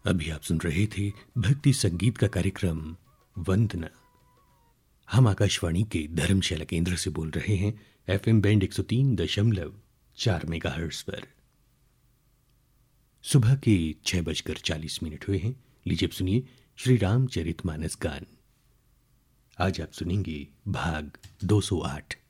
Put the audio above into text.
अभी आप सुन रहे थे भक्ति संगीत का कार्यक्रम वंदना। हम आकाशवाणी के धर्मशाला केंद्र से बोल रहे हैं एफएम बैंड 103.4 मेगाहर्ट्ज पर। सुबह के 6:40 हुए हैं। लीजिए अब सुनिए श्री रामचरितमानस गान। आज आप सुनेंगे भाग 208।